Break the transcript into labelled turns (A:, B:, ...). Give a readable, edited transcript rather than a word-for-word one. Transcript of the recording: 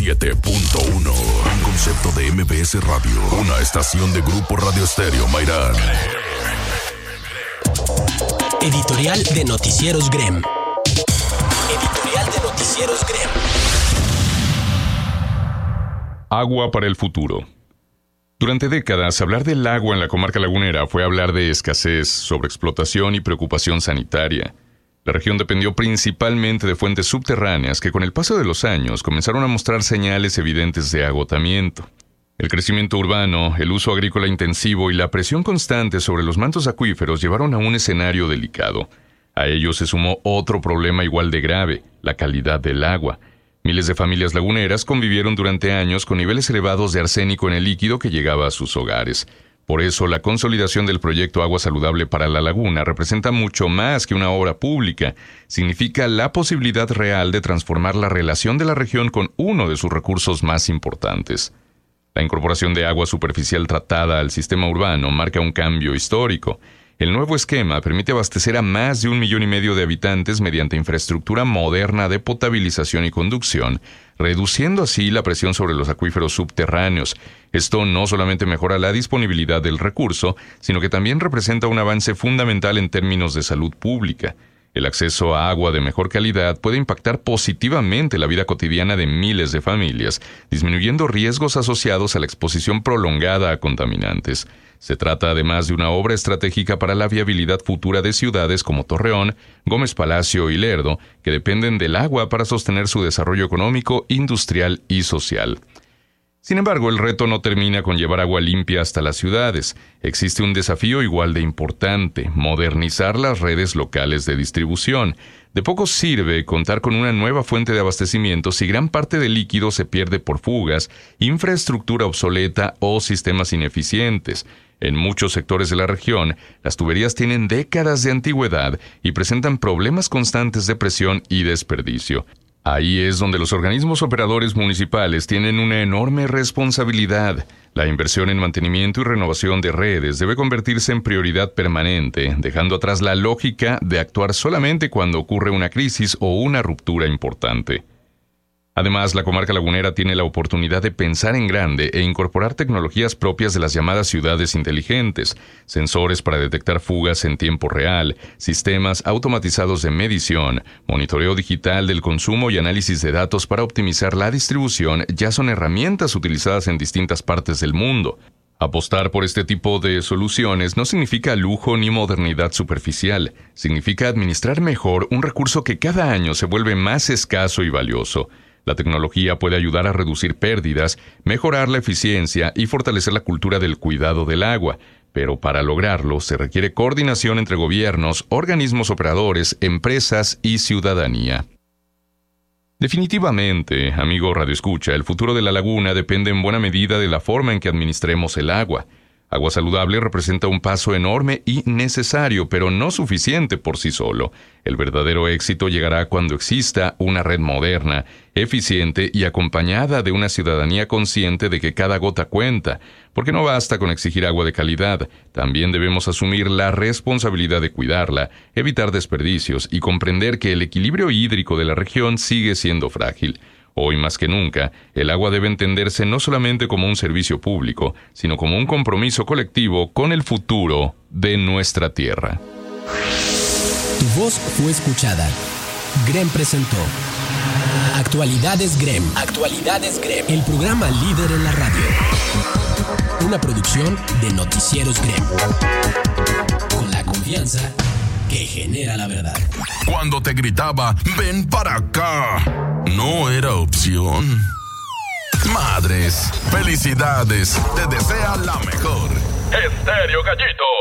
A: 97.1. Un concepto de MBS Radio. Una estación de Grupo Radio Estéreo Mairán.
B: Editorial de Noticieros Grem. Editorial de Noticieros Grem.
C: Agua para el futuro. Durante décadas, hablar del agua en la comarca lagunera fue hablar de escasez, sobreexplotación y preocupación sanitaria. La región dependió principalmente de fuentes subterráneas que con el paso de los años comenzaron a mostrar señales evidentes de agotamiento. El crecimiento urbano, el uso agrícola intensivo y la presión constante sobre los mantos acuíferos llevaron a un escenario delicado. A ello se sumó otro problema igual de grave, la calidad del agua. Miles de familias laguneras convivieron durante años con niveles elevados de arsénico en el líquido que llegaba a sus hogares. Por eso, la consolidación del proyecto Agua Saludable para la Laguna representa mucho más que una obra pública. Significa la posibilidad real de transformar la relación de la región con uno de sus recursos más importantes. La incorporación de agua superficial tratada al sistema urbano marca un cambio histórico. El nuevo esquema permite abastecer a más de 1,5 millones de habitantes mediante infraestructura moderna de potabilización y conducción, reduciendo así la presión sobre los acuíferos subterráneos. Esto no solamente mejora la disponibilidad del recurso, sino que también representa un avance fundamental en términos de salud pública. El acceso a agua de mejor calidad puede impactar positivamente la vida cotidiana de miles de familias, disminuyendo riesgos asociados a la exposición prolongada a contaminantes. Se trata además de una obra estratégica para la viabilidad futura de ciudades como Torreón, Gómez Palacio y Lerdo, que dependen del agua para sostener su desarrollo económico, industrial y social. Sin embargo, el reto no termina con llevar agua limpia hasta las ciudades. Existe un desafío igual de importante: modernizar las redes locales de distribución. De poco sirve contar con una nueva fuente de abastecimiento si gran parte del líquido se pierde por fugas, infraestructura obsoleta o sistemas ineficientes. En muchos sectores de la región, las tuberías tienen décadas de antigüedad y presentan problemas constantes de presión y desperdicio. Ahí es donde los organismos operadores municipales tienen una enorme responsabilidad. La inversión en mantenimiento y renovación de redes debe convertirse en prioridad permanente, dejando atrás la lógica de actuar solamente cuando ocurre una crisis o una ruptura importante. Además, la comarca lagunera tiene la oportunidad de pensar en grande e incorporar tecnologías propias de las llamadas ciudades inteligentes, sensores para detectar fugas en tiempo real, sistemas automatizados de medición, monitoreo digital del consumo y análisis de datos para optimizar la distribución ya son herramientas utilizadas en distintas partes del mundo. Apostar por este tipo de soluciones no significa lujo ni modernidad superficial, significa administrar mejor un recurso que cada año se vuelve más escaso y valioso. La tecnología puede ayudar a reducir pérdidas, mejorar la eficiencia y fortalecer la cultura del cuidado del agua, pero para lograrlo se requiere coordinación entre gobiernos, organismos operadores, empresas y ciudadanía. Definitivamente, amigo radioescucha, el futuro de la laguna depende en buena medida de la forma en que administremos el agua. Agua Saludable representa un paso enorme y necesario, pero no suficiente por sí solo. El verdadero éxito llegará cuando exista una red moderna, eficiente y acompañada de una ciudadanía consciente de que cada gota cuenta, porque no basta con exigir agua de calidad, también debemos asumir la responsabilidad de cuidarla, evitar desperdicios y comprender que el equilibrio hídrico de la región sigue siendo frágil. Hoy más que nunca, el agua debe entenderse no solamente como un servicio público, sino como un compromiso colectivo con el futuro de nuestra tierra.
B: Tu voz fue escuchada. Grem presentó Actualidades Grem. Actualidades Grem. El programa líder en la radio. Una producción de Noticieros Grem. Con la confianza que genera la verdad.
A: Cuando te gritaba, ven para acá, no era opción. Madres, felicidades, te desea la mejor. Estéreo Gallito.